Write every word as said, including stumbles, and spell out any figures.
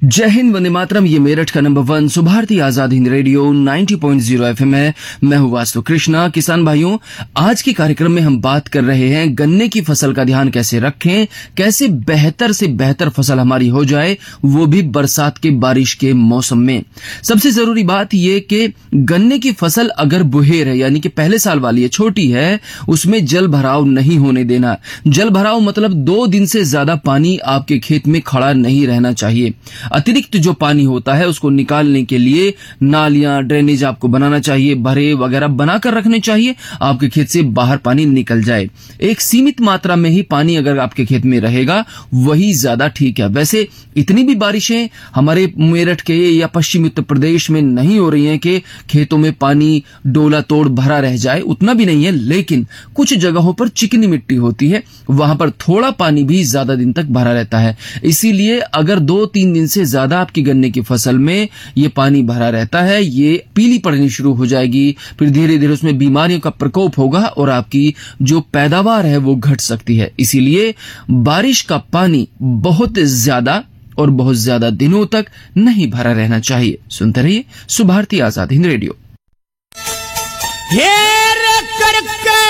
जय हिंद, वंदे मातरम। ये मेरठ का number one Subharti Azad Hind radio नब्बे पॉइंट शून्य एफएम है। मैं हूँ वास्तु कृष्णा। किसान भाइयों, आज के कार्यक्रम में हम बात कर रहे हैं गन्ने की फसल का ध्यान कैसे रखें, कैसे बेहतर से बेहतर फसल हमारी हो जाए, वो भी बरसात के बारिश के मौसम में। सबसे जरूरी बात ये कि गन्ने की फसल अगर बुहेर है, यानी कि पहले साल वाली है, छोटी है, उसमें जल भराव नहीं होने देना। जल भराव मतलब दो दिन से ज्यादा पानी आपके खेत में खड़ा नहीं रहना चाहिए। अतिरिक्त जो पानी होता है उसको निकालने के लिए नालियां, ड्रेनेज आपको बनाना चाहिए, भरे वगैरह बनाकर रखने चाहिए, आपके खेत से बाहर पानी निकल जाए। एक सीमित मात्रा में ही पानी अगर आपके खेत में रहेगा वही ज्यादा ठीक है। वैसे इतनी भी बारिशें हमारे मेरठ के या पश्चिमी उत्तर प्रदेश में नहीं हो रही हैं कि खेतों में पानी डोला तोड़ भरा रह जाए, उतना भी नहीं है। लेकिन कुछ जगहों पर चिकनी मिट्टी होती है, वहां पर थोड़ा पानी भी ज्यादा दिन तक भरा रहता है। इसीलिए अगर दो तीन दिन से ज्यादा आपकी गन्ने की फसल में ये पानी भरा रहता है, ये पीली पड़नी शुरू हो जाएगी, फिर धीरे धीरे उसमें बीमारियों का प्रकोप होगा और आपकी जो पैदावार है वो घट सकती है। इसीलिए बारिश का पानी बहुत ज्यादा और बहुत ज्यादा दिनों तक नहीं भरा रहना चाहिए। सुनते रहिए सुभारती आजाद हिंद रेडियो।